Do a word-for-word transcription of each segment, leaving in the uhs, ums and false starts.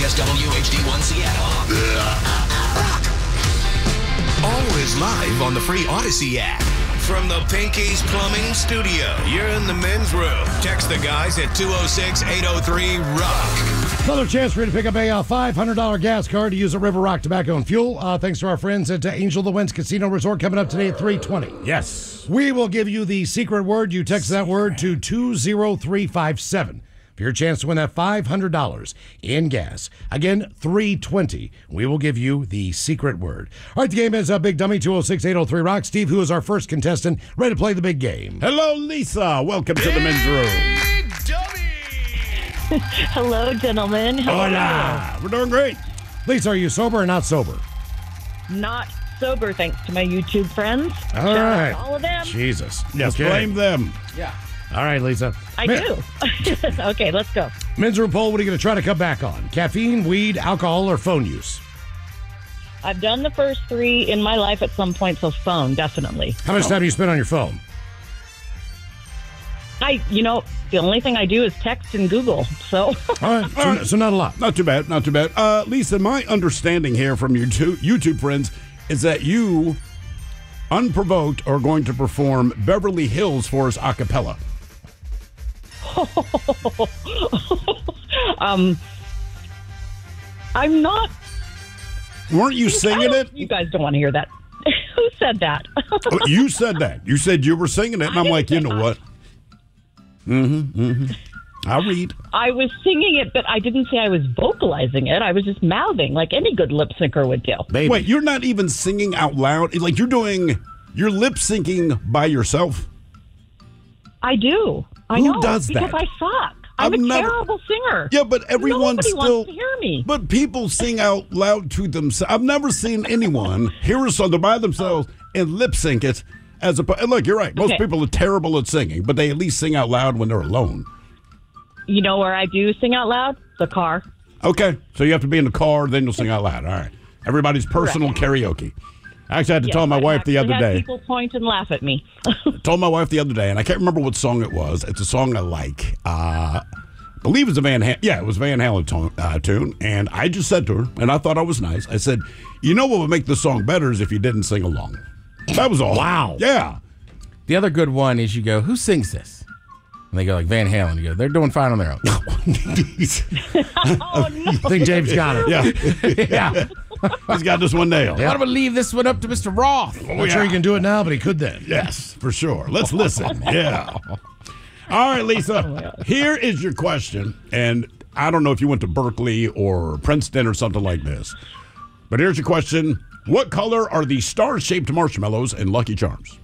S W H D one Seattle. Always live on the free Odyssey app. From the Pinky's Plumbing Studio, you're in the men's room. Text the guys at two oh six, eight oh three, rock. Another chance for you to pick up a uh, five hundred dollars gas card to use at River Rock Tobacco and Fuel. Uh, thanks to our friends at uh, Angel of the Winds Casino Resort coming up today at three twenty. Yes. We will give you the secret word. You text that word to two oh three five seven. For your chance to win that five hundred dollars in gas. Again, three twenty. We will give you the secret word. All right, the game is uh, Big Dummy, two oh six, eight oh three, rock. Steve, who is our first contestant, ready to play the big game. Hello, Lisa. Welcome to the men's room. Big Dummy! Hello, gentlemen. How are Hola. We're doing great. Lisa, are you sober or not sober? you? Not sober, thanks to my YouTube friends. All Shout out right. to all of them. Jesus. Yes, Okay. blame them. Yeah. All right, Lisa. I Men- do. Okay, let's go. Men's room poll, what are you going to try to cut back on? Caffeine, weed, alcohol, or phone use? I've done the first three in my life at some point, so phone, definitely. How much time do you spend on your phone? I, you know, the only thing I do is text and Google, so. All right, so, so not a lot. Not too bad. Not too bad. Uh, Lisa, my understanding here from your two YouTube friends is that you, unprovoked, are going to perform Beverly Hills for us a cappella. um, I'm not. Weren't you singing it? You guys don't want to hear that. Who said that? Oh, you said that. You said you were singing it, and I'm like, you know what? Mm-hmm, mm-hmm. I'll read. I was singing it, but I didn't say I was vocalizing it. I was just mouthing like any good lip syncer would do. Baby. Wait, you're not even singing out loud? Like you're doing, you're lip syncing by yourself? I do. I Who know. does because that? I suck. I'm I've a never- terrible singer. Yeah, but everyone Nobody still. wants to hear me. But people sing out loud to themselves. I've never seen anyone hear a song they're by themselves and lip sync it. As a and look, you're right. Most Okay. people are terrible at singing, but they at least sing out loud when they're alone. You know where I do sing out loud? The car. Okay, so you have to be in the car, then you'll sing out loud. All right, everybody's personal karaoke. I actually had to Yes, tell my I wife the actually other had day. People point and laugh at me. Told my wife the other day, and I can't remember what song it was. It's a song I like. Uh, I believe it's a Van Halen. Yeah, it was Van Halen tone, uh, tune. And I just said to her, and I thought I was nice. I said, "You know what would make this song better is if you didn't sing along." That was all. Wow. Yeah. The other good one is you go, who sings this? And they go like Van Halen. You go, they're doing fine on their own. Oh, no. I think James got it. Yeah. Yeah. He's got this one nailed. I'm going to leave this one up to Mister Roth. Oh, Not sure yeah. he can do it now, but he could then. Yes, for sure. Let's listen. Yeah. All right, Lisa. Here is your question. And I don't know if you went to Berkeley or Princeton or something like this. But here's your question. What color are the star-shaped marshmallows in Lucky Charms?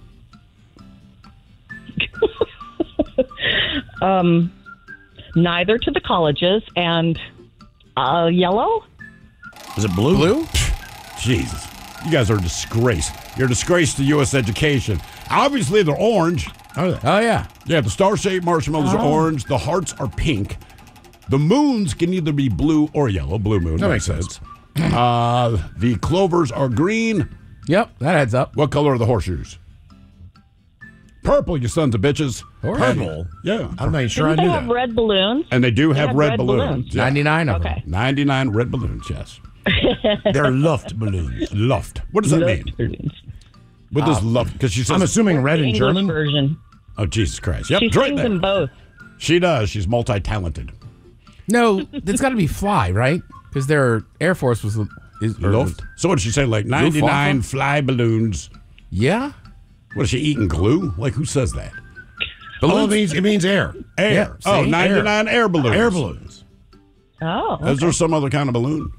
um, neither to the colleges and uh, yellow. Is it blue? Blue? Jesus. You guys are a disgrace. You're a disgrace to U S education. Obviously, they're orange. Are they? Oh, yeah. Yeah, the star-shaped marshmallows are orange. The hearts are pink. The moons can either be blue or yellow. Blue moon. That makes sense. Uh, the clovers are green. Yep, that adds up. What color are the horseshoes? Purple, you sons of bitches. Purple? Yeah. I'm not even sure I Didn't knew they have that. red balloons? And they do They have have red, red balloons. balloons. Yeah. ninety-nine of Okay. them. ninety-nine red balloons, yes. They're luft balloons. Luft. What does that mean? Balloons. What does luft? Because she says. I'm assuming red The in English German. version. Oh, Jesus Christ. Yep, She it's right sings there. them both. She does. She's multi-talented. No, it's got to be fly, right? Because their Air Force was... Is, or Luft. So what did she say? Like ninety-nine Luftwaffe? fly balloons. Yeah? What is she eating glue? Like who says that? Oh, it means, it means air. Air. Yeah, oh, see? ninety-nine air, balloons. Air balloons. Oh. Is there some other kind of balloon?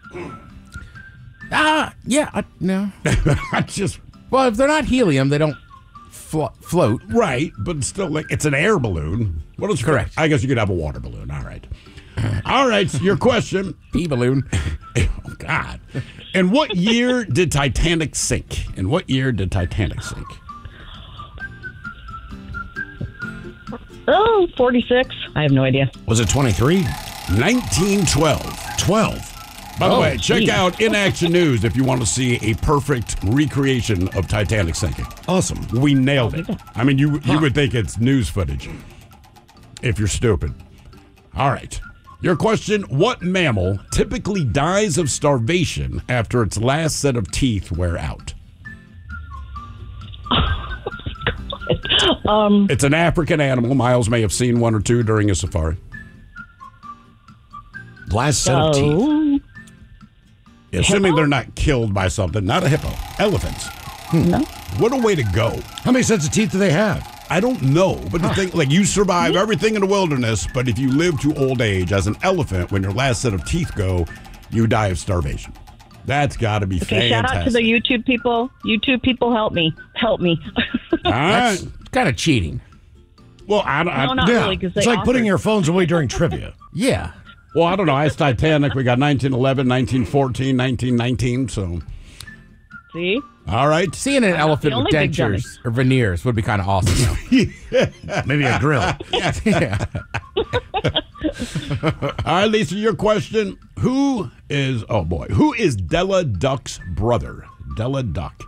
Ah, yeah. I, no. I just Well, if they're not helium, they don't flo- float. right, but still, like it's an air balloon. What is Correct. I guess you could have a water balloon. All right. All right. So your question. Pea balloon. Oh God. In what year did Titanic sink? In what year did Titanic sink? Oh, forty-six. I have no idea. Was it twenty-three? nineteen twelve. twelve. By the Oh, way, check geez. out In Action News if you want to see a perfect recreation of Titanic sinking. Awesome. We nailed it. I mean, you you would think it's news footage if you're stupid. All right. Your question, what mammal typically dies of starvation after its last set of teeth wear out? Um, It's an African animal. Miles may have seen one or two during a safari. Last set of teeth. oh, Assuming they're not killed by something. Not a hippo. Elephants. no. What a way to go. How many sets of teeth do they have? I don't know, but the thing, like, you survive everything in the wilderness, but if you live to old age as an elephant, when your last set of teeth go, you die of starvation. That's got to be Okay, fantastic. shout out to the YouTube people. YouTube people, help me. Help me. All right. Kind of cheating. Well, I, don't- I, No, not Yeah, really, because they it's like putting offered. your phones away during trivia. Yeah. well, I don't know. Ice Titanic, we got nineteen eleven, nineteen fourteen, nineteen nineteen, so. See? All right. Seeing an elephant with only big dummy. dentures or veneers would be kind of awesome. though. Maybe a grill. yeah. All right, Lisa, your question. Who is, oh boy, who is Della Duck's brother? Della Duck.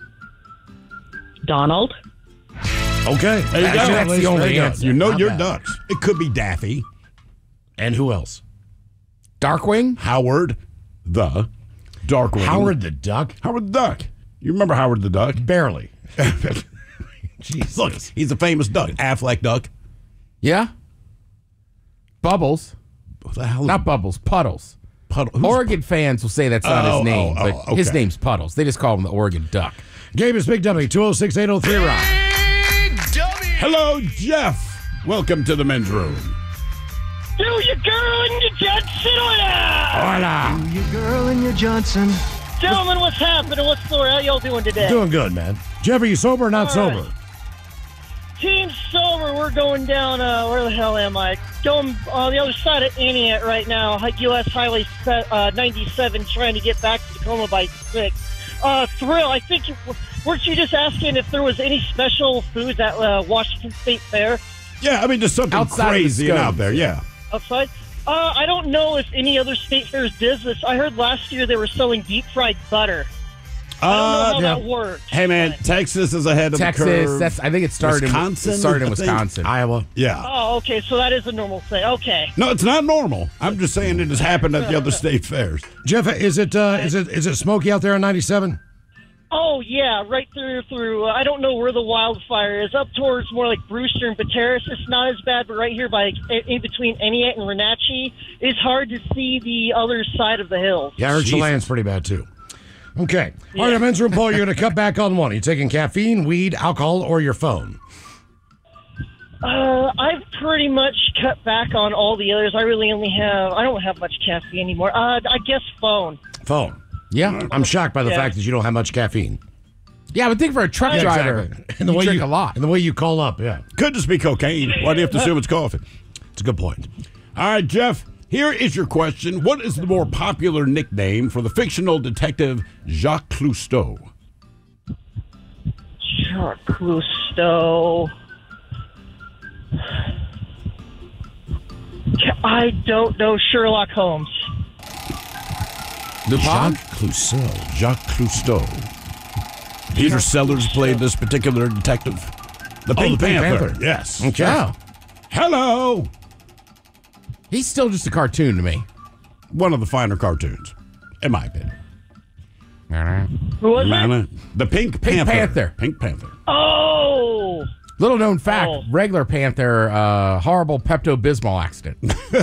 Donald. Okay. There you go. That's the only Very good. answer. You know Not your bad. ducks. It could be Daffy, And who else? Darkwing? Howard the Darkwing. Howard the Duck? Howard the Duck. You remember Howard the Duck? Barely. Jesus. Look, he's a famous duck. Affleck Duck. Yeah. Bubbles. What the hell is Not Bubbles, Puddles. Puddle? Who's Oregon fans will say that's not Oh, his name, oh, oh, but his okay. name's Puddles. They just call him the Oregon Duck. Gabe is Big Dummy, two oh six, eight oh three, Rock. Big Dummy. Hello, Jeff. Welcome to the men's room. Do your girl and your Johnson Hola. Your girl and your Johnson. Gentlemen, what's happening? What's the story? How y'all doing today? Doing good, man. Jeff, are you sober or not All right. sober? Team sober, we're going down, uh, where the hell am I? Going on the other side of Aniat right now, U S Highway uh, ninety-seven, trying to get back to Tacoma by six. Uh, Thrill, I think, you, weren't you just asking if there was any special foods at uh, Washington State Fair Yeah, I mean, just something Outside of the crazy and scope. out there. Yeah. outside? Uh, I don't know if any other state fairs did this. I heard last year they were selling deep fried butter. I don't know how Uh, that works. hey, man, but- Texas is ahead of the Texas, curve. that's I think it started Wisconsin, in, it started in I think. Wisconsin. Iowa. Yeah. Oh, okay, so that is a normal thing. Okay. No, it's not normal. I'm just saying it has happened at the other state fairs. Jeff, is it uh, is it is it smoky out there on ninety-seven? Oh, yeah, right through, through. Uh, I don't know where the wildfire is. Up towards more like Brewster and Pateros, it's not as bad, but right here by in between Eniat and Wenatchee, it's hard to see the other side of the hills. Yeah, I heard Jesus. Chelan's pretty bad too. Okay. All right, our men's room poll, you're going to cut back on one. Are you taking caffeine, weed, alcohol, or your phone? Uh, I've pretty much cut back on all the others. I really only have, I don't have much caffeine anymore. Uh, I guess phone. Phone. yeah. I'm shocked by the Yeah. fact that you don't have much caffeine. Yeah, but think for a truck Yeah, driver, exactly. and the way drink you, a lot. And the way you call up, yeah. Could just be cocaine. Why do you have to assume it's coffee? It's a good point. All right, Jeff, here is your question. What is the more popular nickname for the fictional detective Jacques Cousteau? Jacques Cousteau. I don't know Sherlock Holmes. Lupin? Jacques Clouseau. Jacques Cousteau. Peter Sellers played this particular detective. The Pink, the Pink Panther. Panther. Yes. Okay. Yeah. Hello. He's still just a cartoon to me. One of the finer cartoons, in my opinion. Who was it? Man, the Pink Panther. Panther. Pink Panther. Oh, Little known fact, Oh. regular Panther, uh, horrible Pepto-Bismol accident.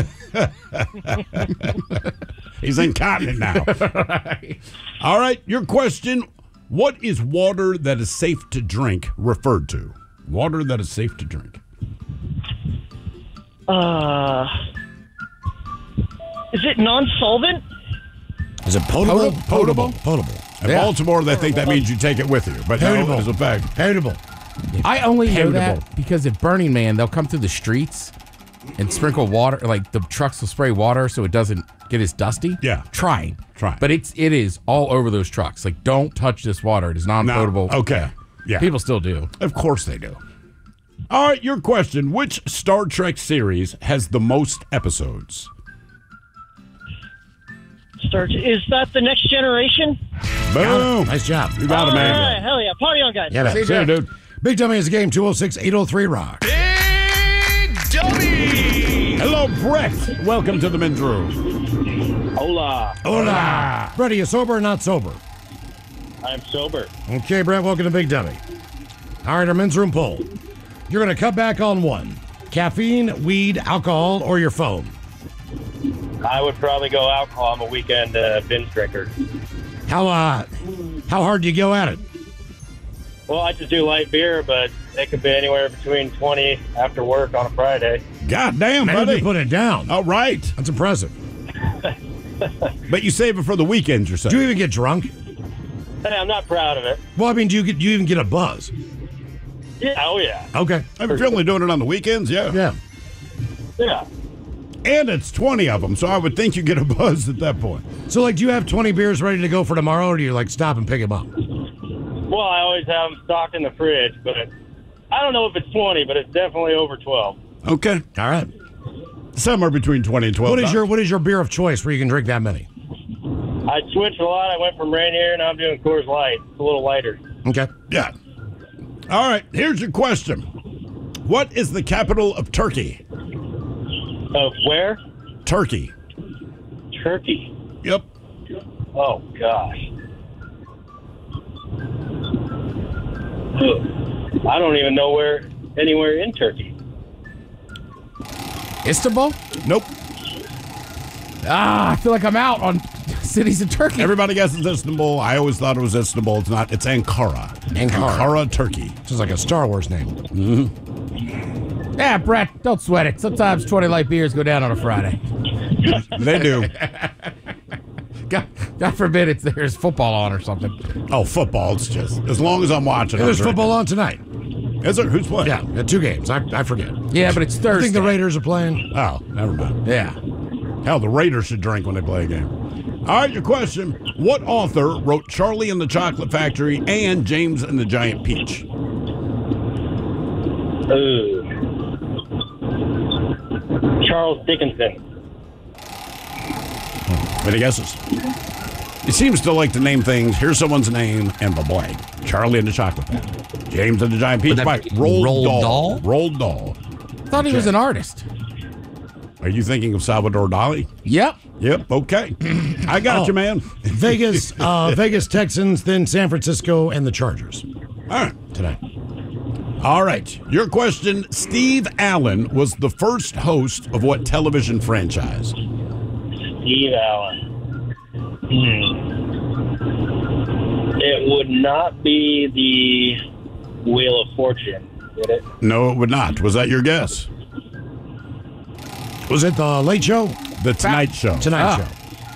He's incontinent now. All right, your question. What is water that is safe to drink referred to? Water that is safe to drink. uh, is it non-solvent? Is it potable? Potable. Potable. In Yeah. Baltimore, they think that means you take it with you, but no, Potable. it's a fact. Potable. I only know Potable. that because at Burning Man, they'll come through the streets and sprinkle water, like the trucks will spray water so it doesn't get as dusty. Yeah. Trying. Trying. But it's, it is all over those trucks. Like, don't touch this water. It is non-potable. No, okay. Yeah. People still do. Of course they do. All right, your question. Which Star Trek series has the most episodes? Start. Is that the Next Generation? Boom. Nice job. You got it, All man. right, hell yeah, party on, guys. Yeah, man. See you, dude. Big Dummy is a game, two oh six, eight oh three, Rock. Big Dummy. Hello, Brett. Welcome to the men's room. Hola. Hola. Brett, are you sober or not sober? I'm sober. Okay, Brett, welcome to Big Dummy. All right, our men's room poll. You're going to cut back on one. Caffeine, weed, alcohol, or your phone? I would probably go alcohol. I'm a weekend uh, binge drinker. How uh, how hard do you go at it? Well, I just do light beer, but it could be anywhere between twenty after work on a Friday. God damn, Man, buddy. you put it down. All right. That's impressive. But you save it for the weekends, you're saying? Do you even get drunk? Hey, I'm not proud of it. Well, I mean, do you get do you even get a buzz? Yeah, oh yeah. Okay. I mean, if you're only doing it on the weekends, yeah. Yeah. Yeah. And it's twenty of them, so I would think you get a buzz at that point. So, like, do you have twenty beers ready to go for tomorrow, or do you, like, stop and pick them up? Well, I always have them stocked in the fridge, but I don't know if it's twenty, but it's definitely over twelve. Okay. All right. Somewhere between twenty and twelve. What is your What is your beer of choice where you can drink that many? I switched a lot. I went from Rainier, and I'm doing Coors Light. It's a little lighter. Okay. Yeah. All right, here's your question. What is the capital of Turkey? Of where? Turkey. Turkey. Yep. Oh, gosh. I don't even know where, anywhere in Turkey. Istanbul? Nope. Ah, I feel like I'm out on cities in Turkey. Everybody guesses Istanbul. I always thought it was Istanbul. It's not. It's Ankara. Ankara. Ankara, Turkey. This is like a Star Wars name. Yeah, Brett, don't sweat it. Sometimes twenty light beers go down on a Friday. They do. God, God forbid it's there's football on or something. Oh, football. It's just, as long as I'm watching. Hey, I'm there's drinking. football on tonight. Is there? Who's playing? Yeah, yeah, two games. I, I forget. Yeah, but it's I Thursday. think the Raiders are playing. Oh, never mind. Yeah. Hell, the Raiders should drink when they play a game. All right, your question. What author wrote Charlie and the Chocolate Factory and James and the Giant Peach? Ooh. Charles Dickinson. Any guesses? He seems to like to name things. Here's someone's name and the blank. Charlie and the Chocolate Factory. James and the Giant Peach that by be Roald, Roald Dahl. Dahl? Roald Dahl. Thought he was an artist. Are you thinking of Salvador Dali? Yep. Yep. Okay. I got Oh. you, man. Vegas, uh, Vegas Texans, then San Francisco, and the Chargers All right. tonight. All right. Your question. Steve Allen was the first host of what television franchise? Steve Allen. Hmm. It would not be the Wheel of Fortune, would it? No, it would not. Was that your guess? Was it the Late Show? The Tonight Show. Tonight Ah.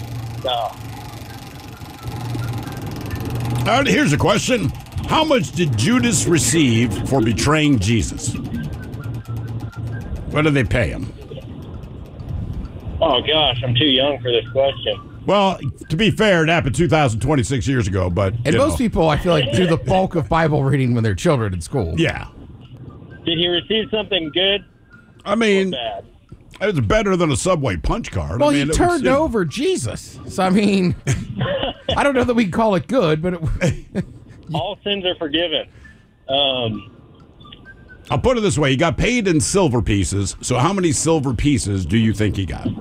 Show. No. All right, here's a question. How much did Judas receive for betraying Jesus? What did they pay him? Oh, gosh, I'm too young for this question. Well, to be fair, it happened two thousand twenty-six years ago, but And you most know. people, I feel like, do the bulk of Bible reading when they're children in school. Yeah. Did he receive something good I or mean, bad? it was better than a Subway punch card. Well, I mean, he it turned was, over Jesus. So, I mean, I don't know that we can call it good, but it, All sins are forgiven. Um, I'll put it this way. He got paid in silver pieces. So how many silver pieces do you think he got?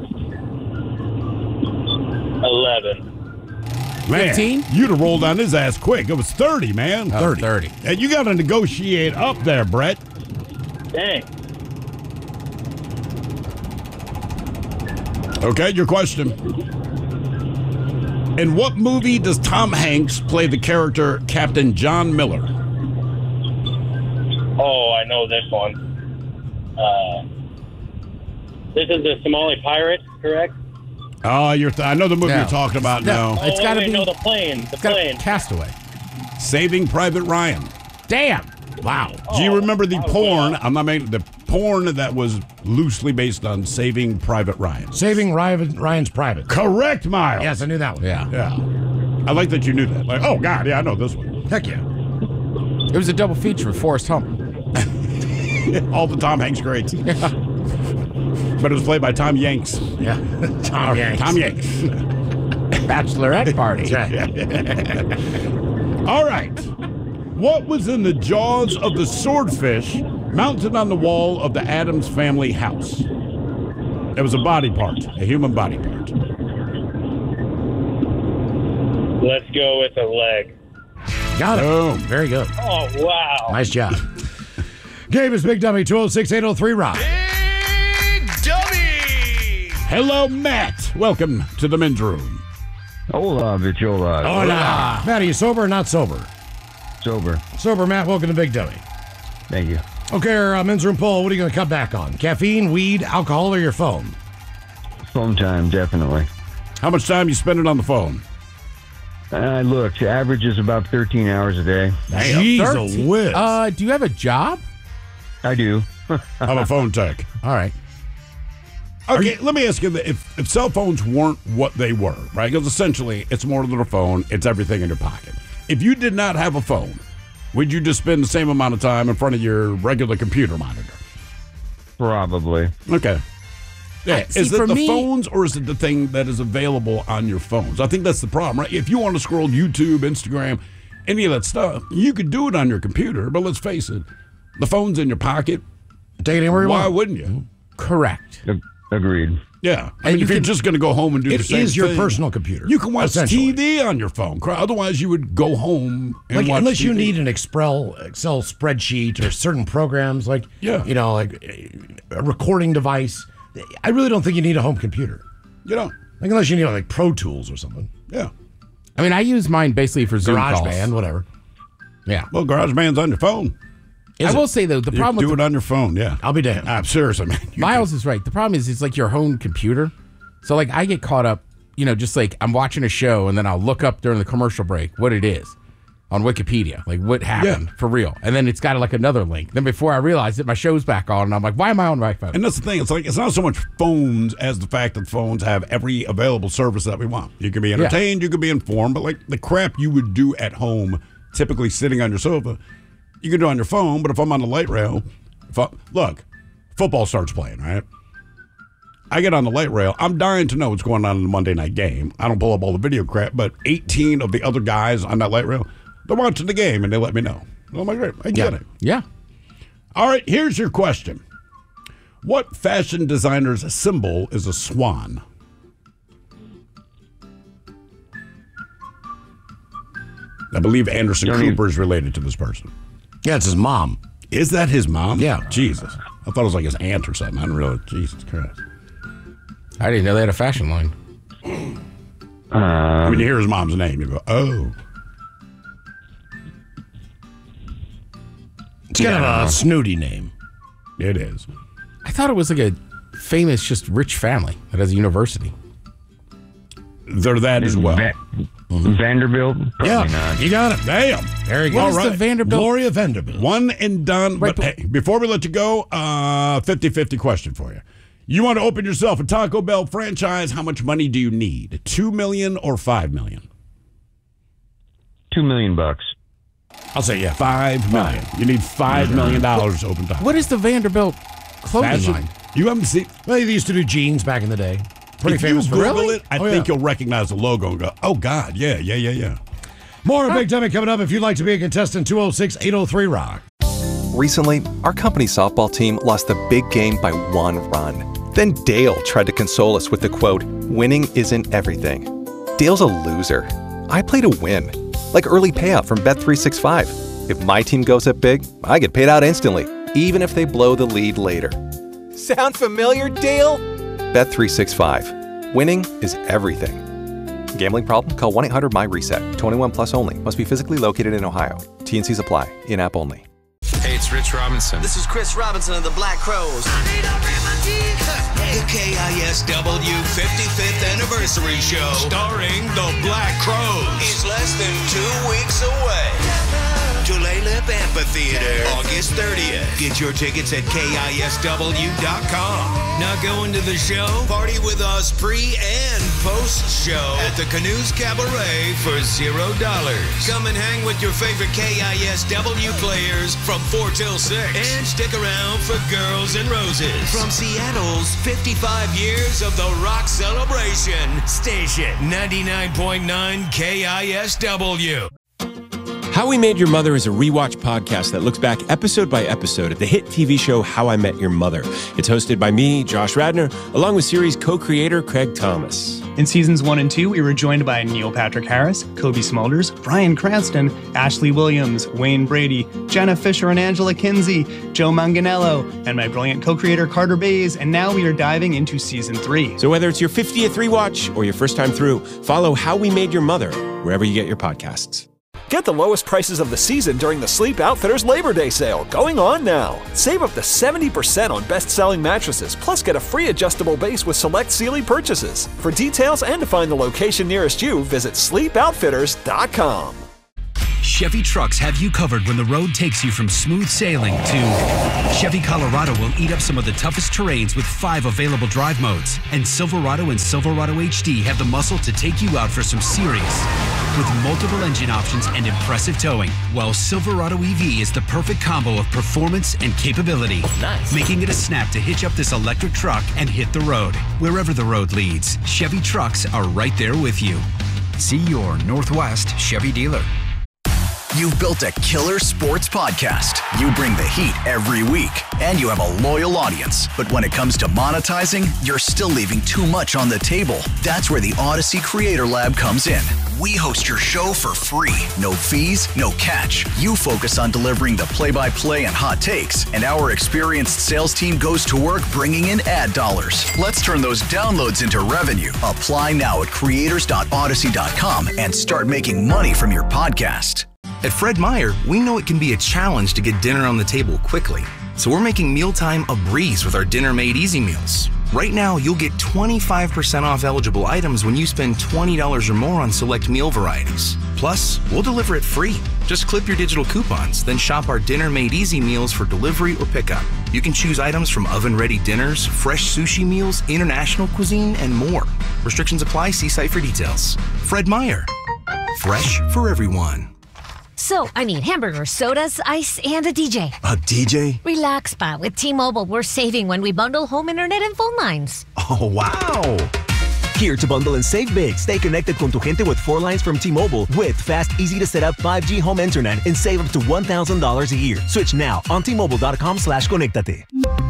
eleven. Man, fifteen? you'd have rolled on his ass quick. It was thirty, man. Oh, thirty. thirty. And you got to negotiate up there, Brett. Dang. Okay, your question. In what movie does Tom Hanks play the character Captain John Miller? Oh, I know this one. Uh, this is the Somali pirate, correct? Oh, you're th- I know the movie No. you're talking about No. now. It's oh, gotta wait, be- No, the plane. The it's got plane. Castaway. Saving Private Ryan. Damn. Wow. Do you Oh, remember the oh, porn? wow. I'm not making the porn that was loosely based on Saving Private Ryan. Saving Ryan, Ryan's Private. Correct, Miles. Yes, I knew that one. Yeah. Yeah. I like that you knew that. Like, oh God, yeah, I know this one. Heck yeah. It was a double feature with Forrest Hump. All the Tom Hanks greats. But it was played by Tom Yanks. Yeah. Tom Yanks. Tom Yanks. Bachelorette party. That's right. All right. What was in the jaws of the swordfish mounted on the wall of the Addams family house? It was a body part, a human body part. Let's go with a leg. Got it. Boom. Very good. Oh, wow. Nice job. Game is Big Dummy, two oh six, eight oh three, Rock. Big Dummy! Hello, Matt. Welcome to the men's room. Hola, Bichola. Hola. Matt, are you sober or not sober? Sober. Sober, Matt. Welcome to Big Dummy. Thank you. Okay, our uh, men's room poll. What are you going to cut back on? Caffeine, weed, alcohol, or your phone? Phone time, definitely. How much time you spending on the phone? I looked. Average is about thirteen hours a day. Jeez, a thirteen whiz. Uh, do you have a job? I do. I'm a phone tech. All right. Okay, let me ask you, if, if cell phones weren't what they were, right? Because essentially, it's more than a phone. It's everything in your pocket. If you did not have a phone, would you just spend the same amount of time in front of your regular computer monitor? Probably. Okay. Yeah. I- see, is it for the me- phones or is it the thing that is available on your phones? I think that's the problem, right? If you want to scroll YouTube, Instagram, any of that stuff, you could do it on your computer, but let's face it, the phone's in your pocket. Take it anywhere you Why want. wouldn't you? Correct. Ag- Agreed. Yeah. I And mean, you if you're can- just going to go home and do It the same is your thing, personal computer. you can watch essentially. T V on your phone. Otherwise, you would go home and Like, watch unless T V. you need an Excel Excel spreadsheet or certain programs, like Yeah. you know, like a recording device. I really don't think you need a home computer. You know, Like unless you need like Pro Tools or something, yeah. I mean, I use mine basically for Zoom calls. GarageBand, whatever. Yeah. Well, GarageBand's on your phone. I will say, though, the You problem do with it on your phone, yeah. I'll be damned. I'm seriously, man. You Miles is right. The problem is it's like your home computer. So like I get caught up, you know, just like I'm watching a show and then I'll look up during the commercial break what it is on Wikipedia, like what happened Yeah. for real. And then it's got like another link. Then before I realize it, my show's back on and I'm like, why am I on my phone? And that's the thing. It's like it's not so much phones as the fact that phones have every available service that we want. You can be entertained, you can be informed, but like the crap you would do at home, typically sitting on your sofa, you can do on your phone. But if I'm on the light rail, if I, look, football starts playing, right? I get on the light rail. I'm dying to know what's going on in the Monday night game. I don't pull up all the video crap, but eighteen of the other guys on that light rail, they're watching the game and they let me know. I'm like, great, I get Yeah. it. Yeah. All right, here's your question. What fashion designer's symbol is a swan? I believe Anderson Don't Cooper is related to this person. Yeah, it's his mom. Is that his mom? Yeah. Jesus. I thought it was like his aunt or something. I didn't realize. Jesus Christ. I didn't know they had a fashion line. Um, When you hear his mom's name, you go, oh. It's kind Yeah, I don't of know. a snooty name. It is. I thought it was like a famous, just rich family that has a university. They're that as well. Va- Vanderbilt? Probably Yeah, not. you got it. Damn. Very good. What All is the right. Vanderbilt? Gloria Vanderbilt. One and done. Right, but but- hey, before we let you go, uh, fifty-fifty question for you. You want to open yourself a Taco Bell franchise. How much money do you need? Two million or five million? Two million bucks. I'll say yeah. Five million. You need five million dollars to open Taco What is the Vanderbilt clothing Fashion. line? You haven't seen. Well, they used to do jeans back in the day. Pretty if famous you for Google Really? it, I Oh, think yeah. you'll recognize the logo and go, "Oh God, yeah, yeah, yeah, yeah." More Big Dummy coming up. If you'd like to be a contestant, two oh six, eight oh three, rock. Recently, our company softball team lost a big game by one run. Then Dale tried to console us with the quote, "Winning isn't everything." Dale's a loser. I play to win. Like early payout from Bet three sixty-five. If my team goes up big, I get paid out instantly, even if they blow the lead later. Sound familiar, Dale? Bet three sixty-five. Winning is everything. Gambling problem? Call one eight hundred my reset. twenty-one plus only. Must be physically located in Ohio. T N Cs apply. In-app only. Hey, it's Rich Robinson. This is Chris Robinson of the Black Crowes. The K I S W fifty-fifth Anniversary Show, starring the Black Crowes, is less than two weeks away. Tulalip Amphitheater, August thirtieth. Get your tickets at K I S W dot com. Now go into the show, party with us pre and post show at the Canoes Cabaret for zero dollars. Come and hang with your favorite K I S W players from four till six. And stick around for Girls and Roses. From Seattle's fifty-five years of the rock celebration, station ninety-nine point nine K I S W. How We Made Your Mother is a rewatch podcast that looks back episode by episode at the hit T V show How I Met Your Mother. It's hosted by me, Josh Radnor, along with series co-creator Craig Thomas. In seasons one and two, we were joined by Neil Patrick Harris, Kobe Smulders, Bryan Cranston, Ashley Williams, Wayne Brady, Jenna Fisher and Angela Kinsey, Joe Manganiello, and my brilliant co-creator Carter Bays, and now we are diving into season three. So whether it's your fiftieth rewatch or your first time through, follow How We Made Your Mother wherever you get your podcasts. Get the lowest prices of the season during the Sleep Outfitters Labor Day sale, going on now. Save up to seventy percent on best-selling mattresses, plus get a free adjustable base with select Sealy purchases. For details and to find the location nearest you, visit sleep outfitters dot com. Chevy trucks have you covered when the road takes you from smooth sailing to Chevy Colorado will eat up some of the toughest terrains with five available drive modes. And Silverado and Silverado H D have the muscle to take you out for some serious with multiple engine options and impressive towing. While Silverado E V is the perfect combo of performance and capability, nice. Making it a snap to hitch up this electric truck and hit the road. Wherever the road leads, Chevy trucks are right there with you. See your Northwest Chevy dealer. You've built a killer sports podcast. You bring the heat every week, and you have a loyal audience. But when it comes to monetizing, you're still leaving too much on the table. That's where the Odyssey Creator Lab comes in. We host your show for free. No fees, no catch. You focus on delivering the play-by-play and hot takes, and our experienced sales team goes to work bringing in ad dollars. Let's turn those downloads into revenue. Apply now at creators dot odyssey dot com and start making money from your podcast. At Fred Meyer, we know it can be a challenge to get dinner on the table quickly. So we're making mealtime a breeze with our Dinner Made Easy meals. Right now, you'll get twenty-five percent off eligible items when you spend twenty dollars or more on select meal varieties. Plus, we'll deliver it free. Just clip your digital coupons, then shop our Dinner Made Easy meals for delivery or pickup. You can choose items from oven-ready dinners, fresh sushi meals, international cuisine, and more. Restrictions apply. See site for details. Fred Meyer. Fresh for everyone. So, I need hamburgers, sodas, ice, and a D J. A D J? Relax, Pa. With T-Mobile, we're saving when we bundle home internet and phone lines. Oh, wow. Here to bundle and save big. Stay connected con tu gente with four lines from T-Mobile with fast, easy-to-set-up five G home internet and save up to one thousand dollars a year. Switch now on T Mobile dot com slash conectate.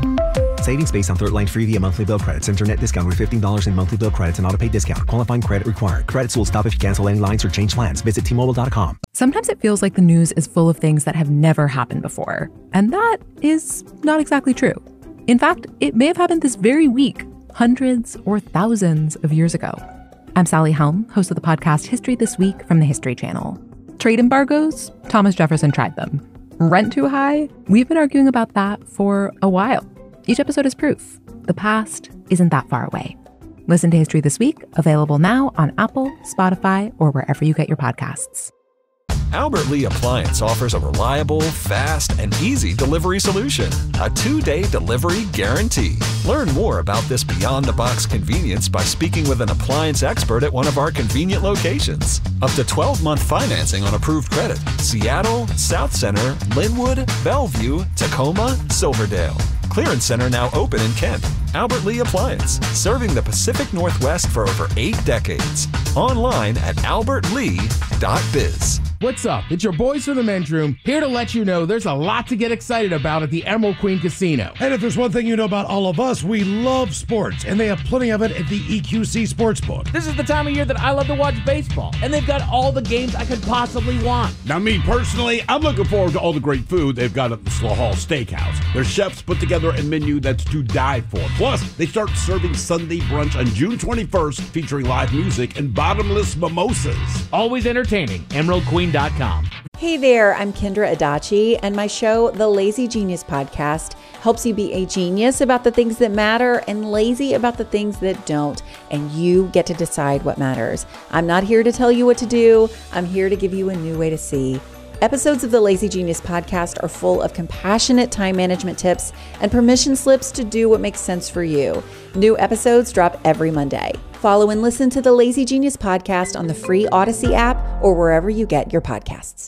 Savings based on third line free via monthly bill credits. Internet discount with fifteen dollars in monthly bill credits and auto-pay discount. Qualifying credit required. Credits will stop if you cancel any lines or change plans. Visit T Mobile dot com. Sometimes it feels like the news is full of things that have never happened before. And that is not exactly true. In fact, it may have happened this very week, hundreds or thousands of years ago. I'm Sally Helm, host of the podcast History This Week from the History Channel. Trade embargoes? Thomas Jefferson tried them. Rent too high? We've been arguing about that for a while. Each episode is proof. The past isn't that far away. Listen to History This Week, available now on Apple, Spotify, or wherever you get your podcasts. Albert Lee Appliance offers a reliable, fast, and easy delivery solution. A two-day delivery guarantee. Learn more about this beyond-the-box convenience by speaking with an appliance expert at one of our convenient locations. Up to twelve-month financing on approved credit. Seattle, South Center, Linwood, Bellevue, Tacoma, Silverdale. Clearance Center now open in Kent. Albert Lee Appliance, serving the Pacific Northwest for over eight decades. Online at albert lee dot biz. What's up? It's your boys from the men's room, here to let you know there's a lot to get excited about at the Emerald Queen Casino. And if there's one thing you know about all of us, we love sports, and they have plenty of it at the E Q C Sportsbook. This is the time of year that I love to watch baseball, and they've got all the games I could possibly want. Now, me personally, I'm looking forward to all the great food they've got at the Slow Hall Steakhouse. Their chefs put together a menu that's to die for. Plus, they start serving Sunday brunch on June twenty-first, featuring live music and bottomless mimosas. Always entertaining. emerald queen dot com. Hey there, I'm Kendra Adachi, and my show, The Lazy Genius Podcast, helps you be a genius about the things that matter and lazy about the things that don't, and you get to decide what matters. I'm not here to tell you what to do. I'm here to give you a new way to see. Episodes of the Lazy Genius Podcast are full of compassionate time management tips and permission slips to do what makes sense for you. New episodes drop every Monday. Follow and listen to the Lazy Genius Podcast on the free Odyssey app or wherever you get your podcasts.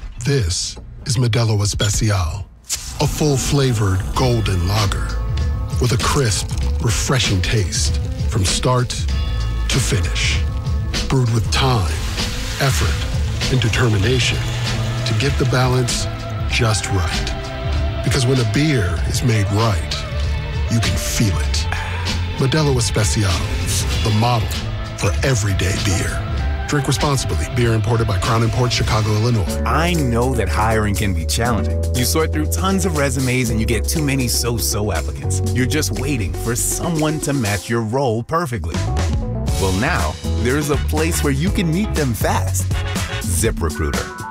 This is Modelo Especial, a full-flavored golden lager with a crisp, refreshing taste from start to finish. Brewed with time, effort, and determination to get the balance just right. Because when a beer is made right, you can feel it. Modelo Especial, the model for everyday beer. Drink responsibly. Beer imported by Crown Imports, Chicago, Illinois. I know that hiring can be challenging. You sort through tons of resumes and you get too many so-so applicants. You're just waiting for someone to match your role perfectly. Well, now, there's a place where you can meet them fast. ZipRecruiter.